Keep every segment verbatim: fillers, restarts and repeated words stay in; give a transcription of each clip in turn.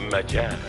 مجال.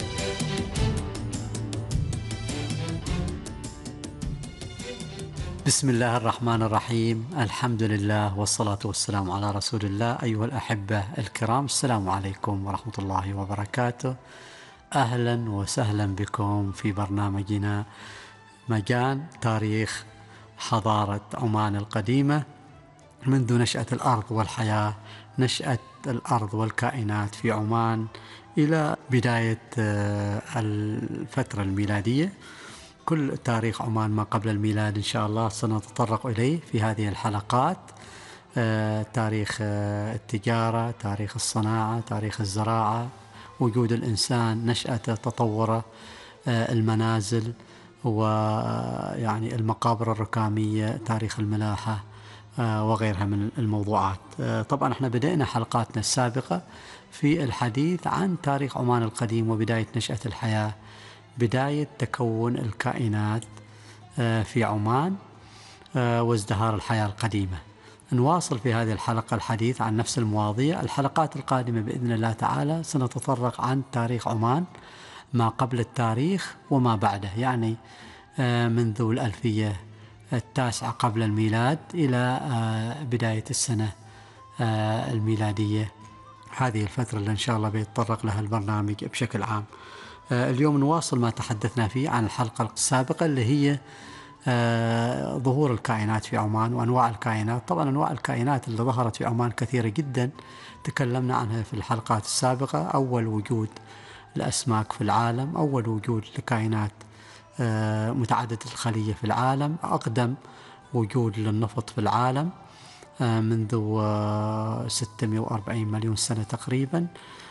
بسم الله الرحمن الرحيم، الحمد لله والصلاة والسلام على رسول الله. أيها الأحبة الكرام، السلام عليكم ورحمة الله وبركاته. أهلا وسهلا بكم في برنامجنا مجال تاريخ حضارة عمان القديمة منذ نشأة الأرض والحياة، نشأة الأرض والكائنات في عمان إلى بداية الفترة الميلادية. كل تاريخ عمان ما قبل الميلاد إن شاء الله سنتطرق إليه في هذه الحلقات. تاريخ التجارة، تاريخ الصناعة، تاريخ الزراعة، وجود الإنسان، نشأته، تطوره، المنازل، ويعني المقابر الركامية، تاريخ الملاحة وغيرها من الموضوعات. طبعا احنا بدأنا حلقاتنا السابقة في الحديث عن تاريخ عمان القديم وبداية نشأة الحياة، بداية تكون الكائنات في عمان وازدهار الحياة القديمة. نواصل في هذه الحلقة الحديث عن نفس المواضيع. الحلقات القادمة بإذن الله تعالى سنتطرق عن تاريخ عمان ما قبل التاريخ وما بعده، يعني منذ الألفية التاسعة قبل الميلاد إلى بداية السنة الميلادية. هذه الفترة اللي إن شاء الله بيتطرق لها البرنامج بشكل عام. اليوم نواصل ما تحدثنا فيه عن الحلقة السابقة اللي هي ظهور الكائنات في عمان وأنواع الكائنات. طبعا أنواع الكائنات اللي ظهرت في عمان كثيرة جدا، تكلمنا عنها في الحلقات السابقة. أول وجود الأسماك في العالم، أول وجود لكائنات متعددة الخلية في العالم، أقدم وجود للنفط في العالم منذ ستمئة وأربعين مليون سنة تقريبا،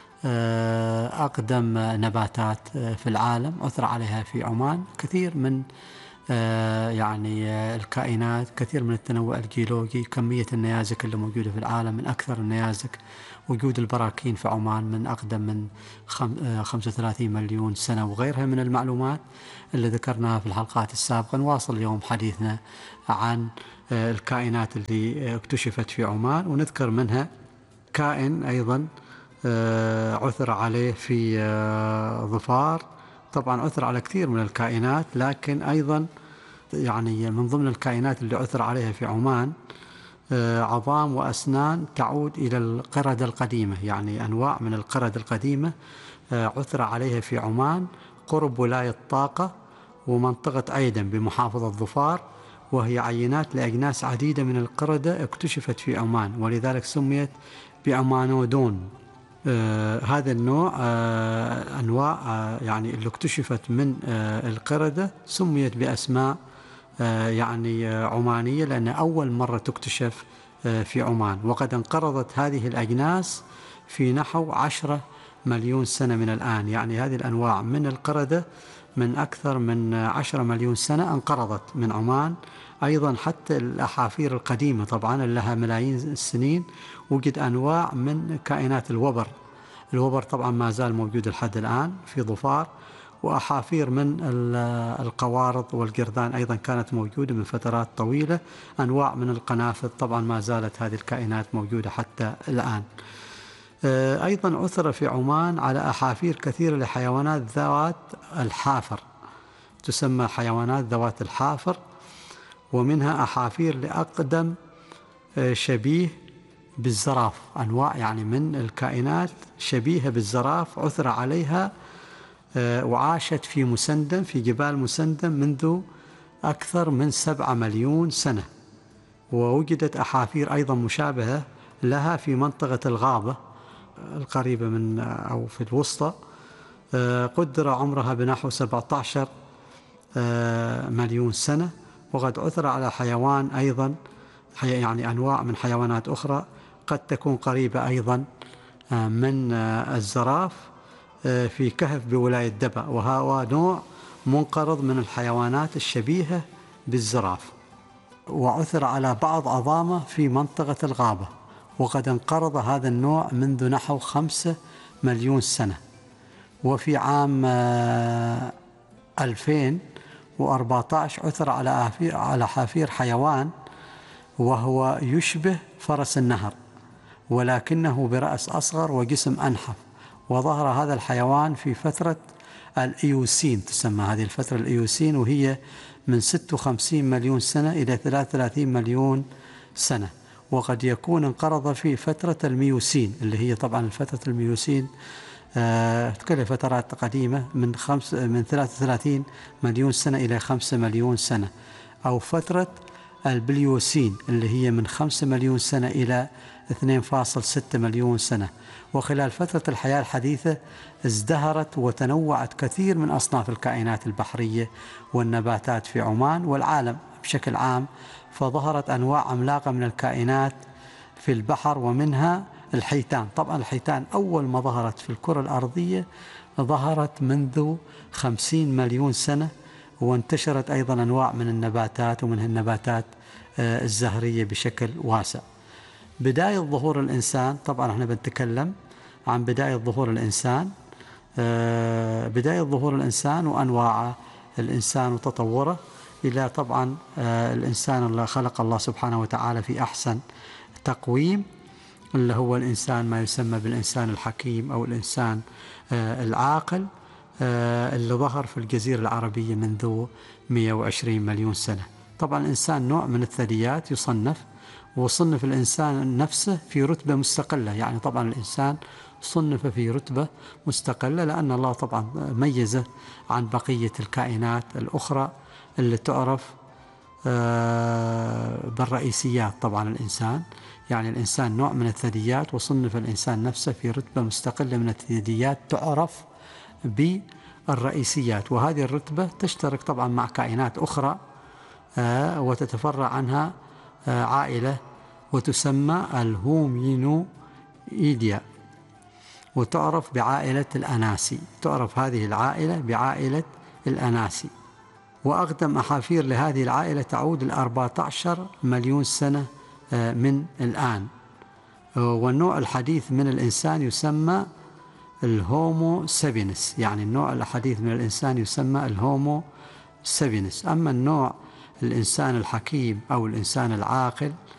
أقدم نباتات في العالم عثر عليها في عمان، كثير من يعني الكائنات، كثير من التنوع الجيولوجي، كمية النيازك اللي موجودة في العالم من أكثر النيازك، وجود البراكين في عمان من أقدم من خمسة وثلاثين مليون سنة، وغيرها من المعلومات اللي ذكرناها في الحلقات السابقة. نواصل اليوم حديثنا عن الكائنات اللي اكتشفت في عمان، ونذكر منها كائن أيضا عثر عليه في ظفار. طبعا عثر على كثير من الكائنات، لكن أيضا يعني من ضمن الكائنات اللي عثر عليها في عمان عظام وأسنان تعود إلى القردة القديمة، يعني أنواع من القردة القديمة عثر عليها في عمان قرب ولاية طاقة ومنطقة عيدن بمحافظة ظفار، وهي عينات لأجناس عديدة من القردة اكتشفت في عمان، ولذلك سميت بعمانودون. آه هذا النوع آه أنواع آه يعني اللي اكتشفت من آه القردة سميت بأسماء آه يعني آه عمانية، لأن أول مرة تكتشف آه في عمان. وقد انقرضت هذه الأجناس في نحو عشرة مليون سنة من الآن، يعني هذه الأنواع من القردة من أكثر من عشرة مليون سنة انقرضت من عمان. أيضا حتى الأحافير القديمة طبعا لها ملايين السنين وجد أنواع من كائنات الوبر. الوبر طبعا ما زال موجود لحد الآن في ظفار، وأحافير من القوارض والقردان أيضا كانت موجودة من فترات طويلة. أنواع من القنافذ طبعا ما زالت هذه الكائنات موجودة حتى الآن. أيضا عثر في عمان على أحافير كثيرة لحيوانات ذوات الحافر، تسمى حيوانات ذوات الحافر، ومنها أحافير لأقدم شبيه بالزراف، أنواع يعني من الكائنات شبيهة بالزراف عثر عليها وعاشت في مسندم، في جبال مسندم منذ أكثر من سبعة مليون سنة. ووجدت أحافير أيضا مشابهة لها في منطقة الغابة القريبة من أو في الوسطى، قدر عمرها بنحو سبعة عشر مليون سنة. وقد عثر على حيوان أيضا، يعني أنواع من حيوانات أخرى قد تكون قريبة أيضا من الزراف في كهف بولاية دبا، وهو نوع منقرض من الحيوانات الشبيهة بالزراف. وعثر على بعض عظامه في منطقة الغابة، وقد انقرض هذا النوع منذ نحو خمسة مليون سنة. وفي عام ألفين وأربعة عشر عثر على على حافير حيوان وهو يشبه فرس النهر، ولكنه برأس أصغر وجسم أنحف، وظهر هذا الحيوان في فترة الإيوسين، تسمى هذه الفترة الإيوسين، وهي من ستة وخمسين مليون سنة إلى ثلاثة وثلاثين مليون سنة. وقد يكون انقرض في فترة الميوسين، اللي هي طبعا فترة الميوسين آه كلها فترات قديمة، من خمس من ثلاثة وثلاثين مليون سنة إلى خمسة مليون سنة، أو فترة البليوسين اللي هي من خمسة مليون سنة إلى اثنين فاصلة ستة مليون سنة. وخلال فترة الحياة الحديثة ازدهرت وتنوعت كثير من أصناف الكائنات البحرية والنباتات في عمان والعالم بشكل عام، فظهرت أنواع عملاقة من الكائنات في البحر، ومنها الحيتان. طبعا الحيتان أول ما ظهرت في الكرة الأرضية ظهرت منذ خمسين مليون سنة، وانتشرت أيضا أنواع من النباتات، ومنها النباتات الزهرية بشكل واسع. بداية ظهور الإنسان، طبعا احنا بنتكلم عن بداية ظهور الإنسان، بداية ظهور الإنسان وأنواع الإنسان وتطوره إلى طبعا الإنسان اللي خلق الله سبحانه وتعالى في أحسن تقويم، اللي هو الإنسان ما يسمى بالإنسان الحكيم أو الإنسان العاقل، اللي ظهر في الجزيرة العربية منذ مئة وعشرين مليون سنة. طبعا الإنسان نوع من الثدييات يصنف، وصنف الإنسان نفسه في رتبة مستقلة. يعني طبعا الإنسان صنف في رتبة مستقلة لأن الله طبعا ميزه عن بقية الكائنات الأخرى اللي تعرف بالرئيسيات. طبعا الإنسان يعني الإنسان نوع من الثدييات، وصنف الإنسان نفسه في رتبة مستقلة من الثدييات تعرف بالرئيسيات، وهذه الرتبة تشترك طبعا مع كائنات أخرى وتتفرع عنها عائلة وتسمى الهومينويديا، وتعرف بعائلة الأناسي. تعرف هذه العائلة بعائلة الأناسي، وأقدم أحافير لهذه العائلة تعود ل أربعة عشر مليون سنة من الآن. والنوع الحديث من الإنسان يسمى الهومو سابينس، يعني النوع الحديث من الإنسان يسمى الهومو سابينس. أما النوع الإنسان الحكيم أو الإنسان العاقل